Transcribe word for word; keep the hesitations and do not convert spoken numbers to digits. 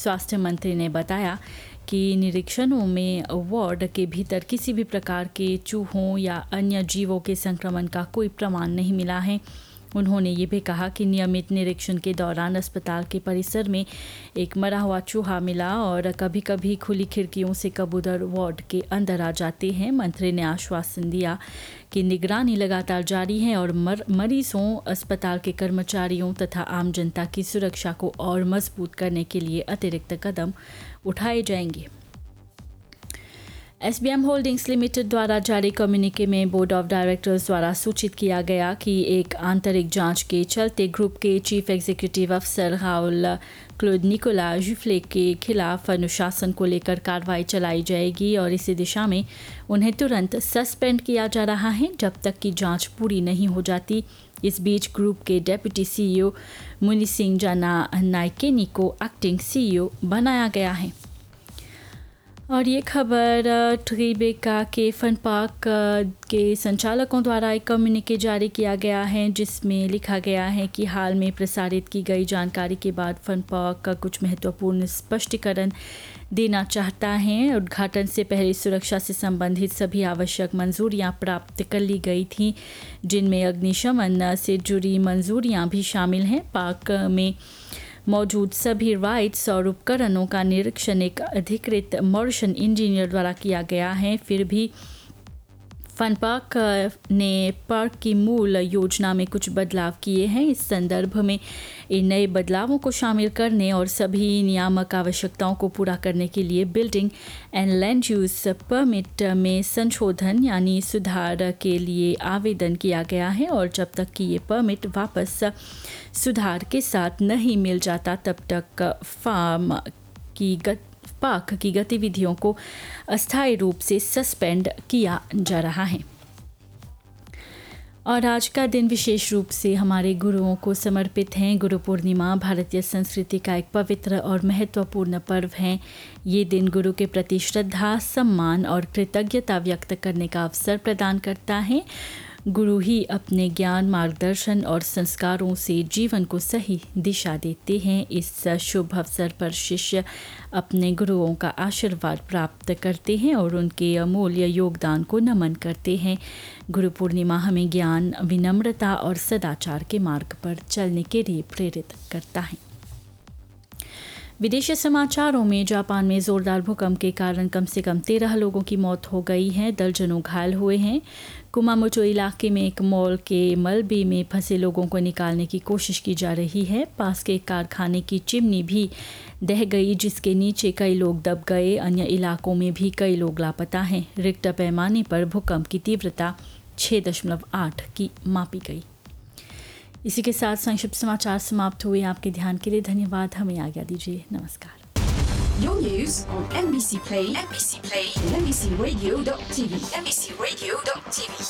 स्वास्थ्य मंत्री ने बताया कि निरीक्षणों में वार्ड के भीतर किसी भी प्रकार के चूहों या अन्य जीवों के संक्रमण का कोई प्रमाण नहीं मिला है। उन्होंने ये भी कहा कि नियमित निरीक्षण के दौरान अस्पताल के परिसर में एक मरा हुआ चूहा मिला और कभी कभी खुली खिड़कियों से कबूतर वार्ड के अंदर आ जाते हैं। मंत्री ने आश्वासन दिया कि निगरानी लगातार जारी है और मर, मरीजों, अस्पताल के कर्मचारियों तथा आम जनता की सुरक्षा को और मजबूत करने के लिए अतिरिक्त कदम उठाए जाएंगे। एसबीएम होल्डिंग्स लिमिटेड द्वारा जारी कम्युनिके में बोर्ड ऑफ डायरेक्टर्स द्वारा सूचित किया गया कि एक आंतरिक जांच के चलते ग्रुप के चीफ एग्जीक्यूटिव अफसर राहुल क्लोद निकोला जुफ्ले के खिलाफ अनुशासन को लेकर कार्रवाई चलाई जाएगी और इसी दिशा में उन्हें तुरंत सस्पेंड किया जा रहा है जब तक कि जांच पूरी नहीं हो जाती। इस बीच ग्रुप के डेप्यूटी सीईओ मुनि सिंह जाना नाइकेनी को एक्टिंग सीईओ बनाया गया है। और ये खबर ट्रिबेका के फन पार्क के संचालकों द्वारा एक कम्युनिके जारी किया गया है जिसमें लिखा गया है कि हाल में प्रसारित की गई जानकारी के बाद फन पार्क का कुछ महत्वपूर्ण स्पष्टीकरण देना चाहता है। उद्घाटन से पहले सुरक्षा से संबंधित सभी आवश्यक मंजूरियां प्राप्त कर ली गई थीं, जिनमें अग्निशमन से जुड़ी मंजूरियां भी शामिल हैं। पार्क में मौजूद सभी राइट्स और उपकरणों का निरीक्षण एक अधिकृत मॉरिशन इंजीनियर द्वारा किया गया है। फिर भी फन पार्क ने पार्क की मूल योजना में कुछ बदलाव किए हैं। इस संदर्भ में इन नए बदलावों को शामिल करने और सभी नियामक आवश्यकताओं को पूरा करने के लिए building and land use permit में संशोधन यानी सुधार के लिए आवेदन किया गया है और जब तक कि ये परमिट वापस सुधार के साथ नहीं मिल जाता तब तक फार्म की गत पार्क की गतिविधियों को अस्थायी रूप से सस्पेंड किया जा रहा है। और आज का दिन विशेष रूप से हमारे गुरुओं को समर्पित है। गुरु पूर्णिमा भारतीय संस्कृति का एक पवित्र और महत्वपूर्ण पर्व है। ये दिन गुरु के प्रति श्रद्धा, सम्मान और कृतज्ञता व्यक्त करने का अवसर प्रदान करता है। गुरु ही अपने ज्ञान, मार्गदर्शन और संस्कारों से जीवन को सही दिशा देते हैं। इस शुभ अवसर पर शिष्य अपने गुरुओं का आशीर्वाद प्राप्त करते हैं और उनके अमूल्य योगदान को नमन करते हैं। गुरु पूर्णिमा हमें ज्ञान, विनम्रता और सदाचार के मार्ग पर चलने के लिए प्रेरित करता है। विदेशी समाचारों में जापान में जोरदार भूकंप के कारण कम से कम तेरह लोगों की मौत हो गई है, दर्जनों घायल हुए हैं। कुमामोटो इलाके में एक मॉल के मलबे में फंसे लोगों को निकालने की कोशिश की जा रही है। पास के कारखाने की चिमनी भी दह गई जिसके नीचे कई लोग दब गए। अन्य इलाकों में भी कई लोग लापता हैं। रिक्टर पैमाने पर भूकंप की तीव्रता छः दशमलव आठ की मापी गई। इसी के साथ संक्षिप्त समाचार समाप्त हुए। आपके ध्यान के लिए धन्यवाद। हमें आज्ञा दीजिए। नमस्कार। Your news on M B C Play, M B C Play, and M B C Radio dot T V, M B C Radio dot T V.